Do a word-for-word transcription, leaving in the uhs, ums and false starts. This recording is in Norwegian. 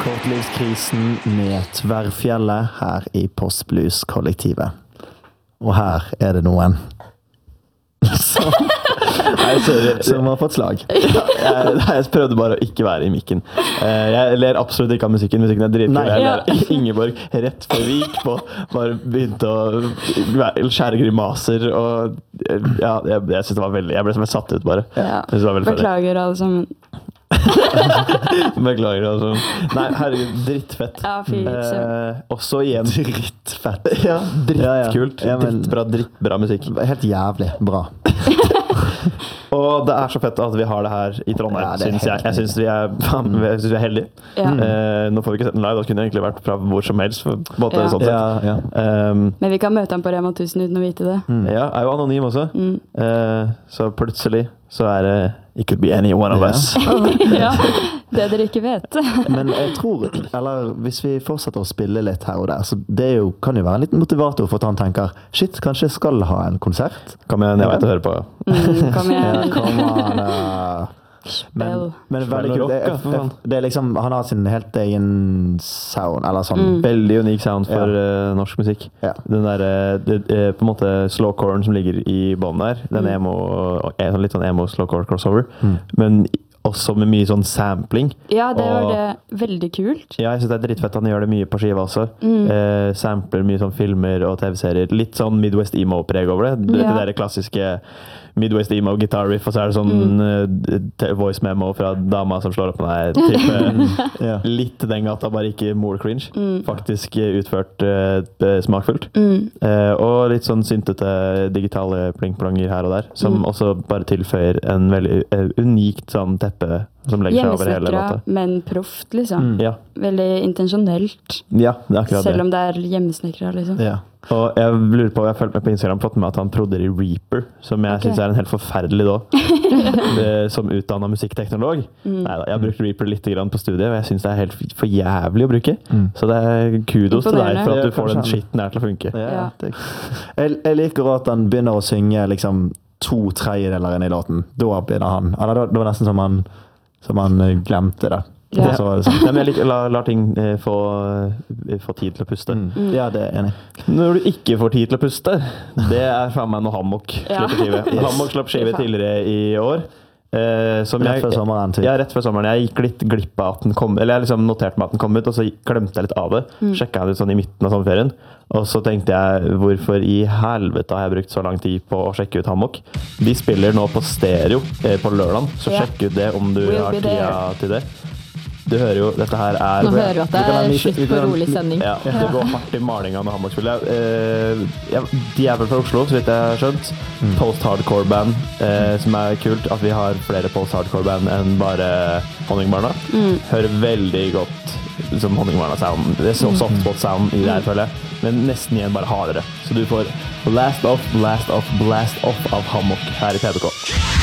Kortlivskrisen med Tverrfjellet her i Postblues-kollektivet. Og her er det noen som, Nei, sorry. som har fått slag. Ja, jeg, jeg prøvde bare å ikke være i mikken. Jeg ler absolutt ikke av musikken. Musikken er dritkul. Jeg ler av Ingeborg rett før vi gikk på. Bare begynte å skjære grimaser. Og ja, jeg, jeg synes det var veldig Jeg ble som jeg satt ut bare. Ja. Jeg synes det var veldig Beklager alle sammen. Beklager altså. Nei, herregud, drittfett. Ja, fy, eh, Også igjen Drittfett. Ja, drittkult. Ja, ja. Drittbra, drittbra musikk. Helt jævlig bra. Og det er så fett at vi har det her i Trondheim, Ja, det er synes jeg. helt Jeg synes vi er, faen, jeg synes vi er heldige. Ja. Eh, nå får vi ikke sett den live, da kunne jeg egentlig vært fra hvor som helst. På en måte, Ja. sånn sett. Ja, ja. Um, Men vi kan møte ham på Rema tusen uten å vite det. ja, er jo anonym også. Mm. Eh, så plutselig så er det It could be any one of Ja. us. Ja, det dere ikke vet. Men jeg tror, eller hvis vi fortsetter å spille litt her og der, så det er jo, kan jo være en liten motivator for at han tenker, shit, kanskje jeg skal ha en konsert? Kom igjen, jeg vet å høre på. Mm, kom Ja, igjen. kom an, da. Men, Spill. men veldig Spill kult. Det, rock, ja, for faen. er- det er liksom, han har sin helt egen sound, eller sånn. Mm. Veldig unik sound for Ja. eh, norsk musikk. Ja. Den der, eh, det, eh, på en måte slowcoren som ligger i bånn der, den Mm. emo, eh, sånn litt sånn emo slowcore crossover, Mm. men også med mye sånn sampling. Ja, det var Og- det veldig kult. Ja, jeg synes det er drittfett. Han gjør det mye på skiva også. Mm. Eh, sampler mye sånn filmer og T V-serier. Litt sånn Midwest emo-preg over det. Det, Ja. det der klassiske Midwest emo guitar riff, og så er det sånn eh, voice memo fra dama som slår opp med deg. Type, Ja. litt den gata, bare ikke more cringe. Mm. Faktisk eh, utført eh, smakfullt. Mm. Eh, og litt sånn syntete digitale pling-plonger her og der, som Mm. også bare tilføyer en veldig eh, unikt sånn teppe som legger seg over hele Hjemmesnekra, låta. men proft, liksom. Mm. Ja. Veldig intensjonelt. ja, det er akkurat det. Selv om det er hjemmesnekra, liksom. Ja. Og jeg lurer på, jeg har fulgt med på Instagram, fått med at han prodder i Reaper, som jeg Ok. synes er en helt forferdelig da, som utdannet musikkteknolog. Mm. Neida, jeg har brukt Reaper litt grann på studiet, og jeg synes det er helt for jævlig å bruke. Mm. Så det er kudos til deg for at Ja, du får den kanskje han- skitten her til å funke. Ja, Ja. det- Jeg, jeg liker også at han begynner å synge liksom to tredjedeler inn i låten. Da begynner han. Eller det, det var nesten som han, som han eh, glemte det. Ja. Og så var det sånn. Nei, men jeg liker, lar, lar ting eh, få, eh, få tid til å puste. Mm. Ja, det er jeg enig. Når du ikke får tid til å puste, det er faen meg noe Hammok Ja. slipper skive. Yes. Hammok slapp skive tidligere i år. Eh, som Rett jeg, før sommeren. Typ. Ja, rett før sommeren. Jeg gikk litt glipp av at den kom, eller jeg liksom noterte meg at den kom ut, og så glemte jeg litt av det. Mm. Sjekket jeg det sånn i midten av sommerferien. Og så tenkte jeg, hvorfor i helvete har jeg brukt så lang tid på å sjekke ut Hammok? De spiller nå på stereo eh, på lørdag, så Ja. sjekk ut det om du We'll har be tida there. til det. Du hører jo, dette her er... Nå hører vi at det Vi kan ha er mye- slutt vi på kan ha- rolig sending. Ja, det går hardt i malinga med Hammok-spillet. Eh, ja, de er vel fra Oslo, så vidt jeg har skjønt. Mm. Post-hardcore-band, eh, som er kult. At vi har flere post-hardcore-band enn bare Honningbarna. Mm. Hører veldig godt liksom Honningbarna-sound. Det er så softspot-sound i det her, føler jeg. Men nesten igjen bare hardere. Så du får blast off, blast off, blast off av Hammok her i P B K.